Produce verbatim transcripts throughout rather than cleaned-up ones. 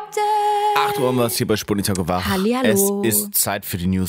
acht Uhr haben wir es hier bei Sputnik gewagt. Hallihallo. Es ist Zeit für die News.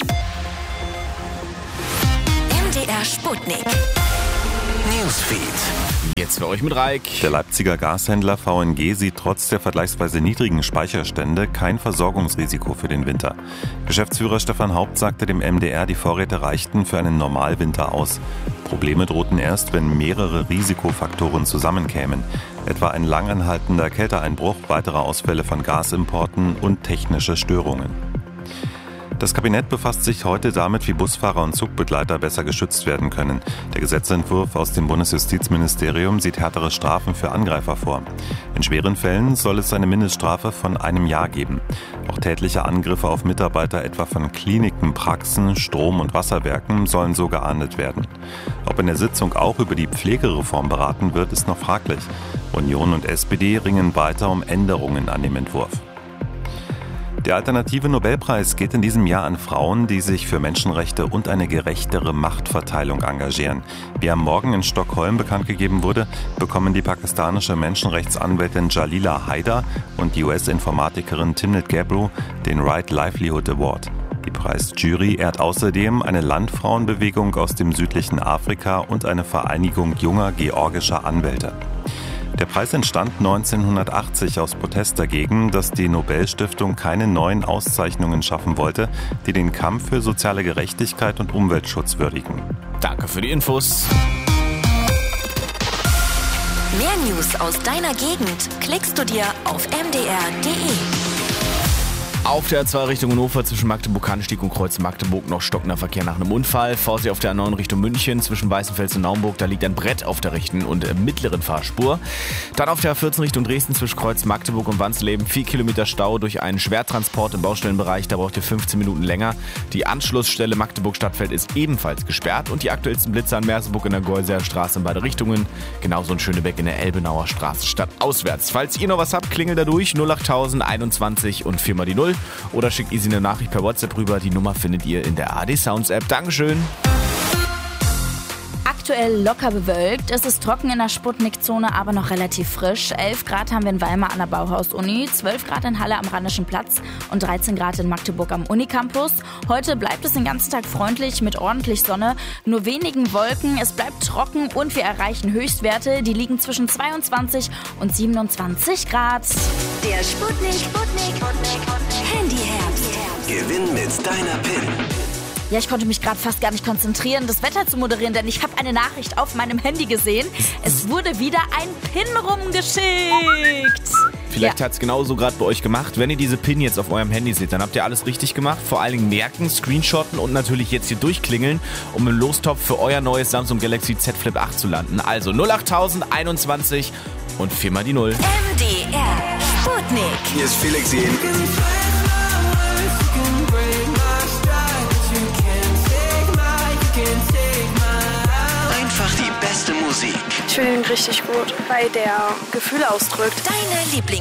M D R Sputnik. Newsfeed. Jetzt für euch mit Reik. Der Leipziger Gashändler V N G sieht trotz der vergleichsweise niedrigen Speicherstände kein Versorgungsrisiko für den Winter. Geschäftsführer Stefan Haupt sagte dem M D R, die Vorräte reichten für einen Normalwinter aus. Probleme drohten erst, wenn mehrere Risikofaktoren zusammenkämen. Etwa ein langanhaltender Kälteeinbruch, weitere Ausfälle von Gasimporten und technische Störungen. Das Kabinett befasst sich heute damit, wie Busfahrer und Zugbegleiter besser geschützt werden können. Der Gesetzentwurf aus dem Bundesjustizministerium sieht härtere Strafen für Angreifer vor. In schweren Fällen soll es eine Mindeststrafe von einem Jahr geben. Auch tätliche Angriffe auf Mitarbeiter etwa von Kliniken, Praxen, Strom- und Wasserwerken sollen so geahndet werden. Ob in der Sitzung auch über die Pflegereform beraten wird, ist noch fraglich. Union und S P D ringen weiter um Änderungen an dem Entwurf. Der alternative Nobelpreis geht in diesem Jahr an Frauen, die sich für Menschenrechte und eine gerechtere Machtverteilung engagieren. Wie am Morgen in Stockholm bekannt gegeben wurde, bekommen die pakistanische Menschenrechtsanwältin Jalila Haider und die U S-Informatikerin Timnit Gebru den Right Livelihood Award. Die Preisjury ehrt außerdem eine Landfrauenbewegung aus dem südlichen Afrika und eine Vereinigung junger georgischer Anwälte. Der Preis entstand neunzehnhundertachtzig aus Protest dagegen, dass die Nobelstiftung keine neuen Auszeichnungen schaffen wollte, die den Kampf für soziale Gerechtigkeit und Umweltschutz würdigen. Danke für die Infos. Mehr News aus deiner Gegend klickst du dir auf m d r punkt d e. Auf der A zwei Richtung Hannover zwischen Magdeburg-Kannstieg und Kreuz Magdeburg noch stockender Verkehr nach einem Unfall. Vorsicht auf der A neun Richtung München zwischen Weißenfels und Naumburg. Da liegt ein Brett auf der rechten und mittleren Fahrspur. Dann auf der A vierzehn Richtung Dresden zwischen Kreuz Magdeburg und Wansleben. Vier Kilometer Stau durch einen Schwertransport im Baustellenbereich. Da braucht ihr fünfzehn Minuten länger. Die Anschlussstelle Magdeburg-Stadtfeld ist ebenfalls gesperrt. Und die aktuellsten Blitze an Merseburg in der Geuseer Straße in beide Richtungen. Genauso in Schönebeck in der Elbenauer Straße stadtauswärts. Falls ihr noch was habt, klingelt da durch. null acht einundzwanzig und viermal die Null. Oder schickt Easy eine Nachricht per WhatsApp rüber. Die Nummer findet ihr in der A D Sounds App. Dankeschön. Aktuell locker bewölkt. Es ist trocken in der Sputnik-Zone, aber noch relativ frisch. elf Grad haben wir in Weimar an der Bauhaus-Uni, zwölf Grad in Halle am Rheinischen Platz und dreizehn Grad in Magdeburg am Unicampus. Heute bleibt es den ganzen Tag freundlich mit ordentlich Sonne, nur wenigen Wolken. Es bleibt trocken und wir erreichen Höchstwerte, die liegen zwischen zweiundzwanzig und siebenundzwanzig Grad. Der Sputnik, Sputnik, Sputnik. Handyherbst. Gewinn mit deiner P I N. Ja, ich konnte mich gerade fast gar nicht konzentrieren, das Wetter zu moderieren, denn ich habe eine Nachricht auf meinem Handy gesehen. Es wurde wieder ein Pin rumgeschickt. Vielleicht Ja. hat es genauso gerade bei euch gemacht. Wenn ihr diese Pin jetzt auf eurem Handy seht, dann habt ihr alles richtig gemacht. Vor allen Dingen merken, screenshotten und natürlich jetzt hier durchklingeln, um im Lostopf für euer neues Samsung Galaxy Z Flip acht zu landen. Also null acht einundzwanzig und viermal die Null. M D R Sputnik. Hier ist Felix Jen. Einfach die beste Musik. Ich finde ihn richtig gut, weil der Gefühle ausdrückt. Deine Lieblings